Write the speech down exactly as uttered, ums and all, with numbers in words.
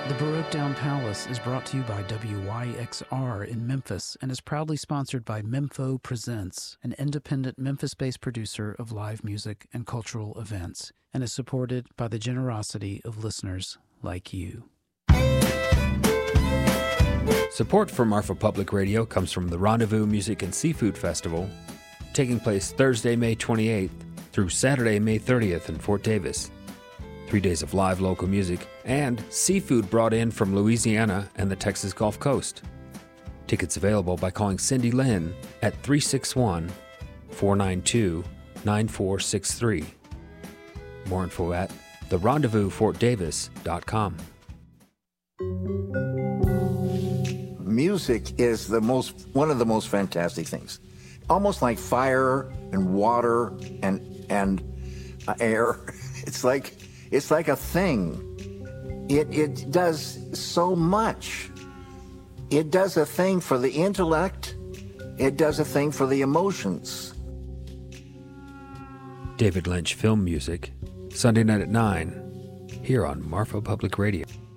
The Baroque Down Palace is brought to you by W Y X R in Memphis and is proudly sponsored by Mempho Presents, an independent Memphis-based producer of live music and cultural events, and is supported by the generosity of listeners like you. Support for Marfa Public Radio comes from the Rendezvous Music and Seafood Festival, taking place Thursday, May twenty-eighth through Saturday, May thirtieth in Fort Davis. Three days of live local music and seafood brought in from Louisiana and the Texas Gulf Coast. Tickets available by calling Cindy Lynn at three six one, four nine two, nine four six three. More info at the rendezvous fort davis dot com. Music is the most one of the most fantastic things. Almost like fire and water and and uh, air. It's like it's like a thing. It it does so much. It does a thing for the intellect. It does a thing for the emotions. David Lynch Film Music, Sunday night at nine, here on Marfa Public Radio.